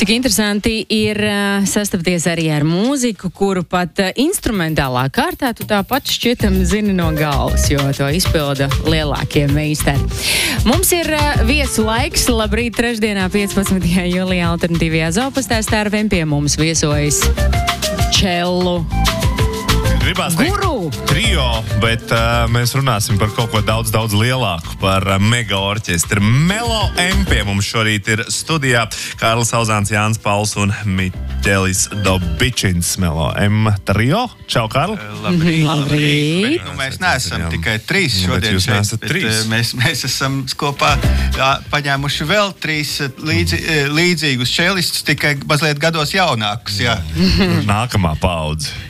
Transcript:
Cik interesanti ir sastapties arī ar mūziku, kuru pat instrumentālā kārtā tu tāpat šķietam zini no galvas, jo to izpilda lielākie meistari. Mums ir viesu laiks. Labrīt, trešdienā 15. jūlijā alternatīvajā Zopastā Stārviem pie mums viesojas čellu Gribās teikt trio, bet mēs runāsim par kaut ko daudz lielāku, par mega orķestru. Melo M pie mums šorīt ir studijā. Kārlis Auzāns, Jānis Pauls un Miķelis Dobičins. Melo M trio. Čau, Kārli. Labrīt. Bet, mēs neesam tikai trīs šodien šeit, mēs esam kopā paņēmuši vēl trīs līdzīgus čelistus, tikai mazliet gados jaunākus. Jā. Nākamā paudze.